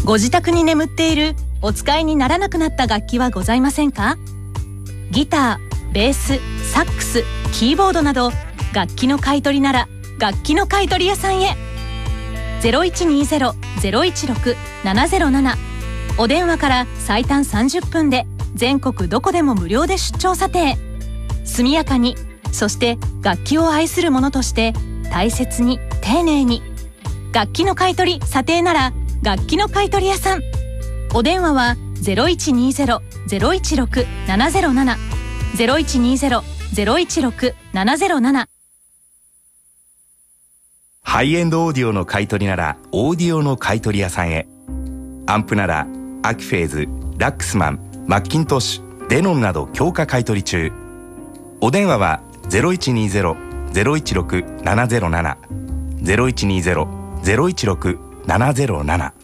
ご自宅に眠っているお使いにならなくなった楽器はございませんか？ギター、ベース、サックス、キーボードなど楽器の買い取りなら楽器の買い取り屋さんへ。0120-016-707、お電話から最短30分で全国どこでも無料で出張査定。速やかに、そして楽器を愛する者として大切に丁寧に。楽器の買い取り査定なら楽器の買い取り屋さん。お電話は 0120-016-707 0120-016-707。 ハイエンドオーディオの買い取りならオーディオの買い取り屋さんへ。アンプならアキフェーズ、ラックスマン、マッキントッシュ、デノンなど強化買い取り中。お電話は 0120-016-707 0120-016-707。